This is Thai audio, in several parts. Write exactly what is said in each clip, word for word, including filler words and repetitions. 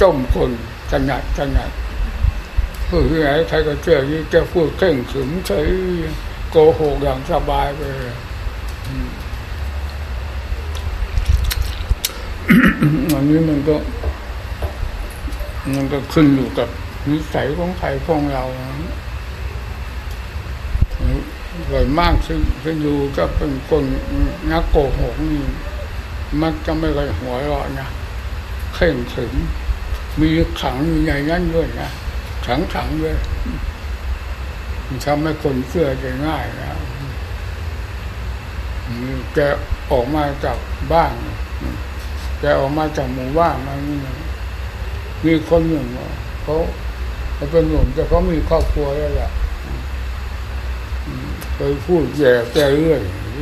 ต้มคนขนาดขนาดผู้ที่ไหนใครก็เชื่อที่จะพูดเข่งขรึมเฉยโกหกอย่างสบายไปเลยอันนี้มันก็มันก็ขึ้นอยู่กับนิสัยของใครของเราโดยมากซึ่งซึ่งอยู่ก็เป็นคนนักโกหกนี่มักจะไม่เคยหัวเราะนะเข่งขรึมมีขังอยู่ในนั้นด้วยนะขังขังด้วยทำให้คนเชื่อใจง่ายนะแกออกมาจากบ้านแกออกมาจากหมู่บ้านมานี่มีคนหนึ่งเขาเขาเป็นหนุ่มแต่เขามีครอบครัวแล้วแหละเคยพูดแย่แกเรื่อย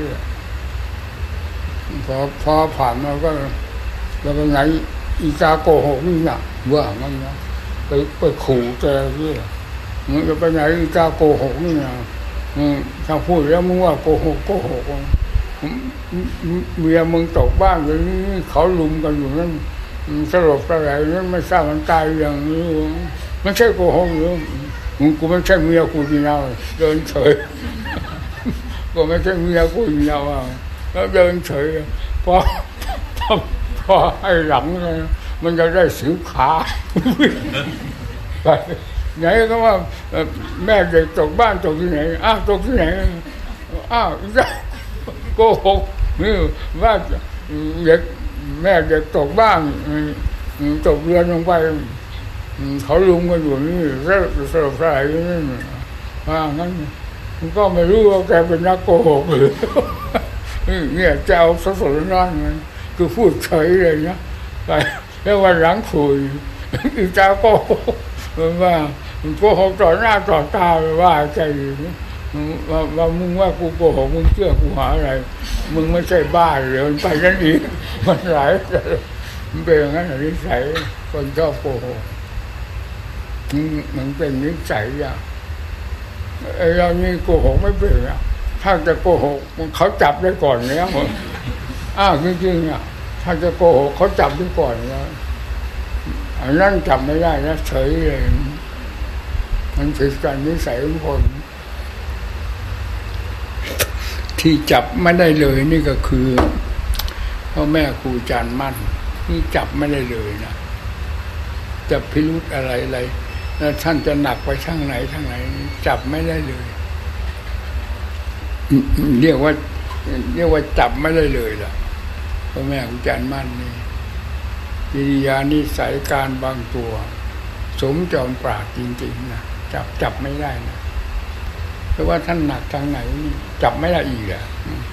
พอพอผ่านมาก็แล้วก็ไหนอีกาโกหกนี่นะว่ามันนะไปไปขู่แกเรื่อยมึงจะไปไหนอีกาโกหกนี่นะถ้าพูดแล้วมึงว่าโกหกโกหกเมียมึงตกบ้านอย่างนี้เขาลุมกันอยู่นั่นสลบสลายนั่นไม่ทราบมันตายอย่างนี้ไม่ใช่โกหกหรือมึงกูไม่ใช่เมียกูจริงเอาเดินเฉยกูไม่ใช่เมียกูจริงเอาแล้วเดินเฉยพอพอให้หลังเลยมันจะได้สิวขาไปไหนก็ว่าแม่เด็กตกบ้านตกที่ไหนอ้าวตกที่ไหนอ้าวโกหกนี่ว่าเด็กแม่เด็กตกบ้านตกเรือลงไปเขาลุมกันอยู่นี่สลบสลบสลายอยู่นี่ว่างั้นมันก็ไม่รู้ว่าแกเป็นนักโกหกหรือเนี่ยจะเอาสดๆร้อนๆมันคือพูดเฉยเลยนะไปแล้ววันหลังคุยอีจ้าโกหกว่าโกหกต่อหน้าต่อตาว่าใจว่าว่ามึงว่ากูโกหกมึงเชื่อกูหาอะไรมึงไม่ใช่บ้าเลยมันไปนั่นอีกมันหลายมันเป็นอย่างนั้นนิสัยคนชอบโกหกมันเป็นนิสัยอย่างไอ้เรานี่โกหกไม่เป็นอ่ะถ้าจะโกหกเขาจับได้ก่อนแล้วอ้าวจริงๆอ่ะถ้าจะโกหกเขาจับได้ก่อนแล้วอันนั้นจับไม่ได้นะเฉยเลยมันผิดกันนิสัยของคนที่จับไม่ได้เลยนี่ก็คือพ่อแม่ครูอาจารย์มั่นนี่จับไม่ได้เลยนะจะพิรุธอะไรอะไรแล้วท่านจะหนักไปทางไหนทางไหนจับไม่ได้เลยเรียกว่าเรียกว่าจับไม่ได้เลยล่ะพ่อแม่ครูอาจารย์มั่นนี่กิริยานิสัยการบางตัวสมจอมปราดจริงๆนะจับจับไม่ได้นะเพราะว่าท่านหนักทางไหนนี่จับไม่ได้อีกอ่ะ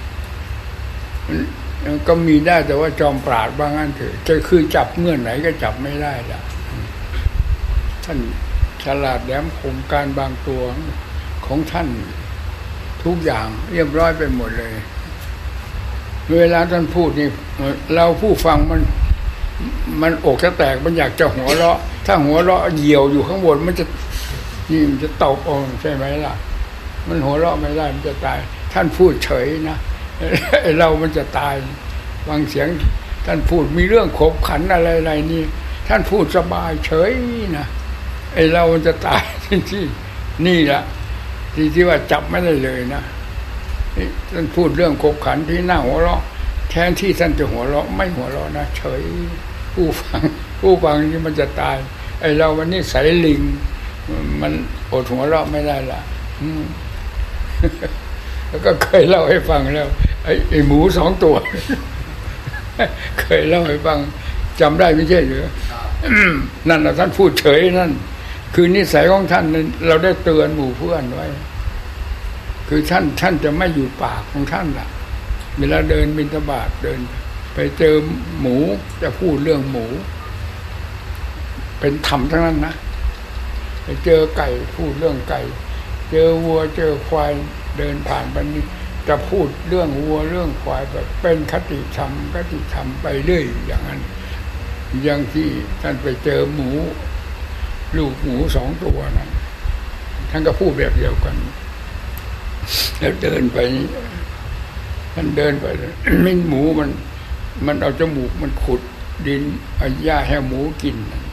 ก็มีได้แต่ว่าจอมปราดบางอันเถอะจะคือจับเมื่อไหนก็จับไม่ได้ล่ะท่านฉลาดแหลมคมการบางตัวของท่านทุกอย่างเรียบร้อยไปหมดเลยเวลาท่านพูดนี่เราผู้ฟังมันมันอกจะแตกมันอยากจะหัวเราะถ้าหัวเราะเหี่ยวอยู่ข้างบนมันจะนี่มันจะตกองใช่ไหมล่ะมันหัวเราะไม่ได้มันจะตายท่านพูดเฉยนะเรามันจะตายฟังเสียงท่านพูดมีเรื่องขบขันอะไรอะไรนี่ท่านพูดสบายเฉยนะไอ้เรามันจะตายที่นี่แหละที่ที่ว่าจับไม่ได้เลยนะท่านพูดเรื่องขบขันที่หน้าหัวเราะแทนที่ท่านจะหัวเราะไม่หัวเราะนะเฉยผู้ฟังผู้ฟังนี่มันจะตายไอ้เราวันนี้ใส่ลิงมันอดหัวเราะไม่ได้ละแล้วก็เคยเล่าให้ฟังแล้วไอ้ไอ้หมูสองตัวเคยเล่าให้ฟังจำได้ไม่ใช่หรือนั่นนะท่านพูดเฉยนั่นคือนิสัยของท่านเราได้เตือนหมู่เพื่อนไว้คือท่านท่านจะไม่อยู่ปากของท่านล่ะเวลาเดินบิณฑบาตเดินไปเจอหมูจะพูดเรื่องหมูเป็นธรรมทั้งนั้นนะไปเจอไก่พูดเรื่องไก่เจอวัวเจอควายเดินผ่านไปนี้จะพูดเรื่องวัวเรื่องควายแบบเป็นคติธรรมคติธรรมไปเรื่อยอย่างนั้นอย่างที่ท่านไปเจอหมูลูกหมูสองตัวนั้นท่านก็พูดแบบเดียวกันแล้วเดินไปมันเดินไปมิ้นหมูมันมันเอาจมูกมันขุดดินเอาหญ้าให้หมูกิน